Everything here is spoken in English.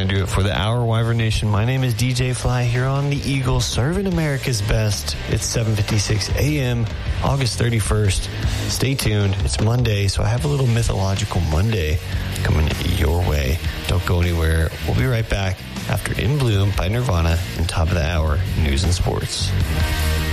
to do it for the Hour, Wyvern Nation. My name is DJ Fly here on the Eagle, serving America's best. It's 7:56 a.m., August 31st. Stay tuned. It's Monday, so I have a little mythological Monday coming your way. Don't go anywhere. We'll be right back after In Bloom by Nirvana and top of the hour news and sports.